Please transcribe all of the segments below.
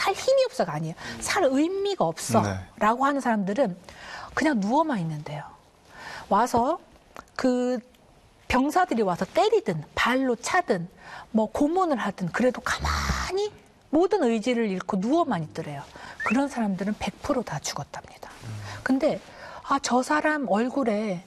살 힘이 없어가 아니에요. 살 의미가 없어. 네. 라고 하는 사람들은 그냥 누워만 있는데요. 와서 그 병사들이 와서 때리든 발로 차든 뭐 고문을 하든 그래도 가만히 모든 의지를 잃고 누워만 있더래요. 그런 사람들은 100% 다 죽었답니다. 근데 저 사람 얼굴에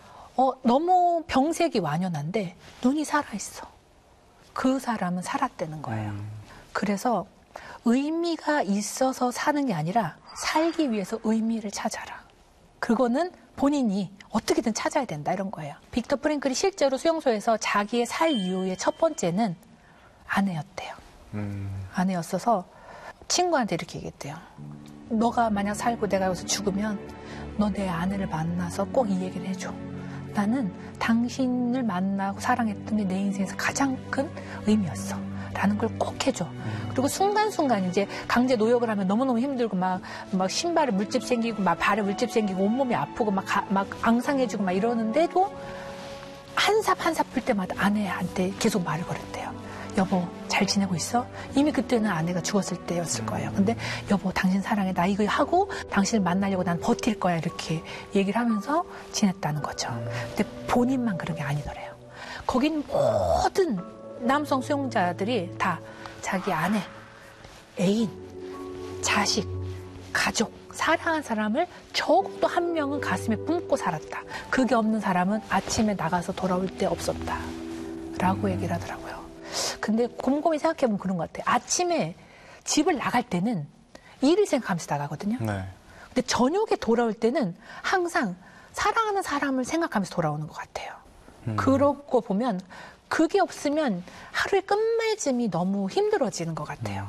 너무 병색이 완연한데 눈이 살아있어. 그 사람은 살았다는 거예요. 그래서 의미가 있어서 사는 게 아니라 살기 위해서 의미를 찾아라. 그거는 본인이 어떻게든 찾아야 된다 이런 거예요. 빅터 프랭클이 실제로 수용소에서 자기의 살 이유의 첫 번째는 아내였대요. 아내였어서 친구한테 이렇게 얘기했대요. 너가 만약 살고 내가 여기서 죽으면 너 내 아내를 만나서 꼭 이 얘기를 해줘. 나는 당신을 만나고 사랑했던 게 내 인생에서 가장 큰 의미였어. 라는 걸 꼭 해줘. 그리고 순간순간 이제 강제 노역을 하면 너무너무 힘들고 막 신발에 물집 생기고 막 발에 물집 생기고 온몸이 아프고 막 앙상해지고 막 이러는데도 한 삽 한 삽 풀 때마다 아내한테 계속 말을 걸었대요. 여보 잘 지내고 있어? 이미 그때는 아내가 죽었을 때였을 거예요. 근데 여보 당신 사랑해. 나 이거 하고 당신을 만나려고 난 버틸 거야. 이렇게 얘기를 하면서 지냈다는 거죠. 근데 본인만 그런 게 아니더래요. 거긴 모든 남성 수용자들이 다 자기 아내, 애인, 자식, 가족, 사랑한 사람을 적어도 한 명은 가슴에 품고 살았다. 그게 없는 사람은 아침에 나가서 돌아올 때 없었다. 라고 얘기를 하더라고요. 근데 곰곰이 생각해보면 그런 것 같아요. 아침에 집을 나갈 때는 일을 생각하면서 나가거든요. 네. 근데 저녁에 돌아올 때는 항상 사랑하는 사람을 생각하면서 돌아오는 것 같아요. 그러고 보면 그게 없으면 하루의 끝맺음이 너무 힘들어지는 것 같아요.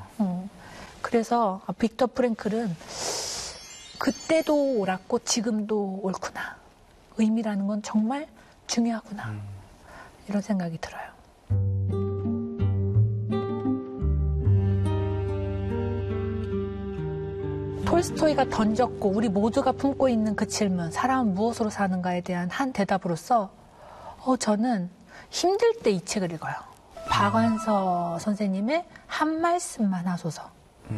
그래서 빅터 프랭클은 그때도 옳았고 지금도 옳구나. 의미라는 건 정말 중요하구나. 이런 생각이 들어요. 톨스토이가 던졌고 우리 모두가 품고 있는 그 질문, 사람은 무엇으로 사는가에 대한 한 대답으로서 저는 힘들 때 이 책을 읽어요. 박완서 선생님의 한 말씀만 하소서.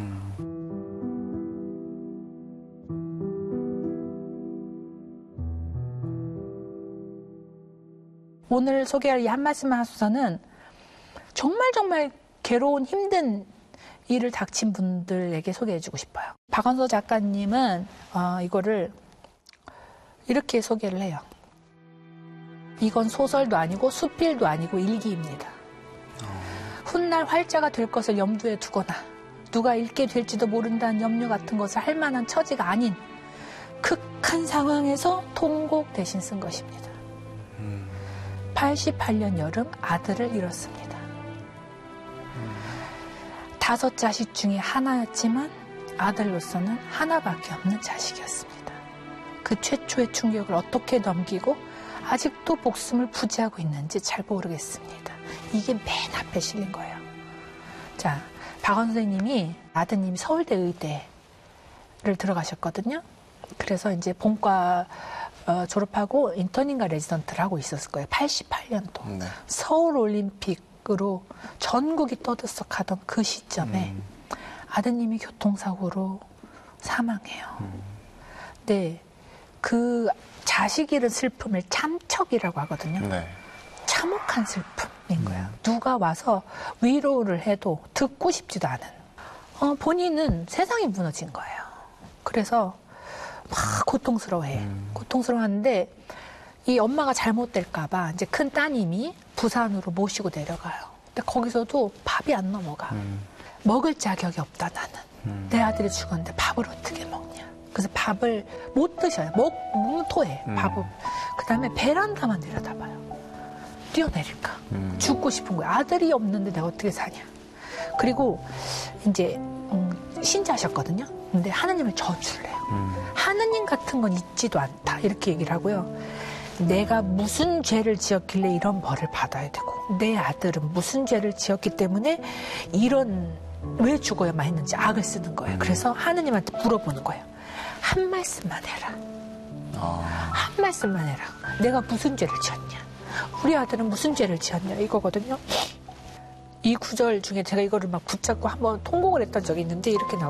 오늘 소개할 이 한 말씀만 하소서는 정말 괴로운 힘든 일을 닥친 분들에게 소개해주고 싶어요. 박완서 작가님은 이거를 이렇게 소개를 해요. 이건 소설도 아니고 수필도 아니고 일기입니다. 훗날 활자가 될 것을 염두에 두거나 누가 읽게 될지도 모른다는 염려 같은 것을 할 만한 처지가 아닌 극한 상황에서 통곡 대신 쓴 것입니다. 88년 여름 아들을 잃었습니다. 5 자식 중에 하나였지만 아들로서는 하나밖에 없는 자식이었습니다. 그 최초의 충격을 어떻게 넘기고 아직도 목숨을 부지하고 있는지 잘 모르겠습니다. 이게 맨 앞에 실린 거예요. 자, 박완서 선생님이 아드님이 서울대 의대를 들어가셨거든요. 그래서 이제 본과 졸업하고 인턴인가 레지던트를 하고 있었을 거예요. 88년도. 네. 서울올림픽으로 전국이 떠들썩하던 그 시점에 아드님이 교통사고로 사망해요. 근데 그 자식 잃은 슬픔을 참척이라고 하거든요. 네. 참혹한 슬픔인 거예요. 누가 와서 위로를 해도 듣고 싶지도 않은. 본인은 세상이 무너진 거예요. 그래서 막 고통스러워해요. 고통스러워하는데 이 엄마가 잘못될까봐 이제 큰 따님이 부산으로 모시고 내려가요. 근데 거기서도 밥이 안 넘어가. 먹을 자격이 없다 나는. 내 아들이 죽었는데 밥을 어떻게 먹냐. 그래서 밥을 못 드셔요. 먹으면 토해. 밥을. 그 다음에 베란다만 내려다봐요. 뛰어내릴까. 죽고 싶은 거예요. 아들이 없는데 내가 어떻게 사냐. 그리고 이제 신자셨거든요. 근데 하느님을 저주를 해요. 하느님 같은 건 있지도 않다. 이렇게 얘기를 하고요. 내가 무슨 죄를 지었길래 이런 벌을 받아야 되고 내 아들은 무슨 죄를 지었기 때문에 이런 왜 죽어야만 했는지 악을 쓰는 거예요. 그래서 하느님한테 물어보는 거예요. 한 말씀만 해라. 한 말씀만 해라. 내가 무슨 죄를 지었냐. 우리 아들은 무슨 죄를 지었냐 이거거든요. 이 구절 중에 제가 이거를 막 붙잡고 한번 통곡을 했던 적이 있는데 이렇게 나와요.